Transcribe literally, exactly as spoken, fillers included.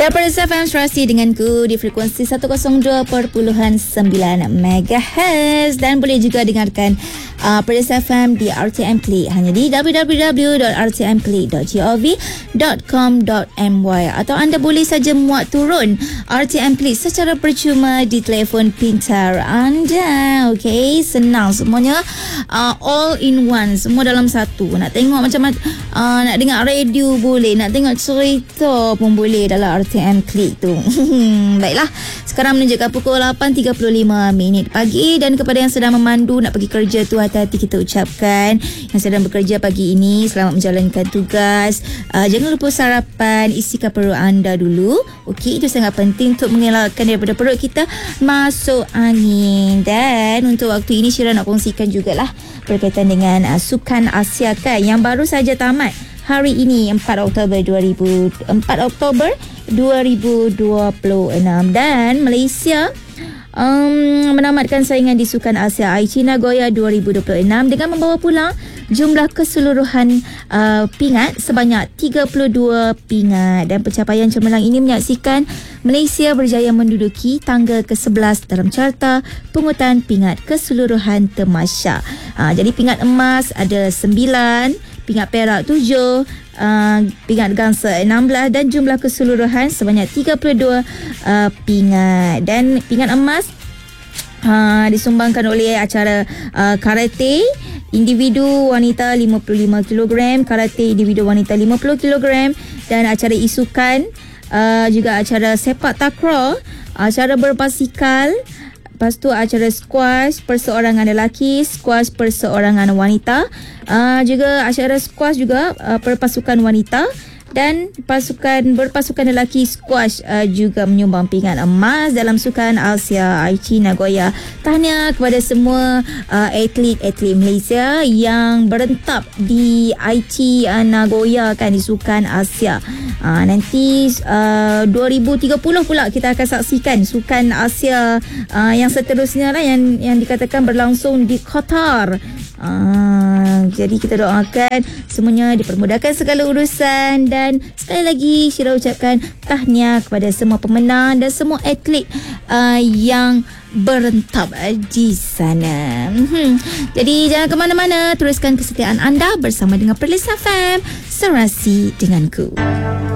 Daripada F M Serasi denganku di frekuensi seratus dua perpuluhan sembilan megahertz dan boleh juga dengarkan uh, Perisa F M di R T M Klik hanya di w w w dot r t m klik dot gov dot com dot m y atau anda boleh saja muat turun R T M Klik secara percuma di telefon pintar anda. Okey, senang semuanya, uh, all in one, semua dalam satu. Nak tengok macam uh, nak dengar radio boleh, nak tengok cerita pun boleh dalam R T M Klik tu. Baiklah, sekarang menunjukkan pukul lapan tiga puluh lima minit pagi dan kepada yang sedang memandu nak pergi kerja tu, hati-hati kita ucapkan. Yang sedang bekerja pagi ini, selamat menjalankan tugas. Uh, jangan lupa sarapan, isikan perut anda dulu. Okey, itu sangat penting untuk mengelakkan daripada perut kita masuk angin. Dan untuk waktu ini Syira nak kongsikan jugalah berkaitan dengan uh, Sukan Asia kan yang baru saja tamat hari ini, empat Oktober dua ribu dua puluh enam, dan Malaysia um, menamatkan saingan di Sukan Asia Aichi Nagoya dua ribu dua puluh enam dengan membawa pulang jumlah keseluruhan uh, pingat sebanyak tiga puluh dua pingat, dan pencapaian cemerlang ini menyaksikan Malaysia berjaya menduduki tangga ke sebelas dalam carta pungutan pingat keseluruhan temasya. Uh, jadi pingat emas ada sembilan, pingat perak tujuh, uh, pingat gangsa enam belas dan jumlah keseluruhan sebanyak tiga puluh dua uh, pingat. Dan pingat emas uh, disumbangkan oleh acara uh, karate individu wanita lima puluh lima kilogram, karate individu wanita lima puluh kilogram, dan acara isukan, uh, juga acara sepak takraw, acara berbasikal. Lepas tu acara squash perseorangan lelaki, squash perseorangan wanita, uh, juga acara squash juga uh, perpasukan wanita, dan pasukan berpasukan lelaki squash uh, juga menyumbang pingat emas dalam Sukan Asia Aichi Nagoya. Tahniah kepada semua uh, atlet-atlet Malaysia yang berentap di Aichi uh, Nagoya kan, di Sukan Asia. Uh, nanti uh, dua ribu tiga puluh pula kita akan saksikan Sukan Asia uh, yang seterusnya lah, yang yang dikatakan berlangsung di Qatar. Uh, jadi kita doakan semuanya dipermudahkan segala urusan, dan sekali lagi Syira ucapkan tahniah kepada semua pemenang dan semua atlet uh, yang berentap di sana. Hmm. Jadi jangan ke mana-mana, teruskan kesetiaan anda bersama dengan Perlis F M Serasi denganku.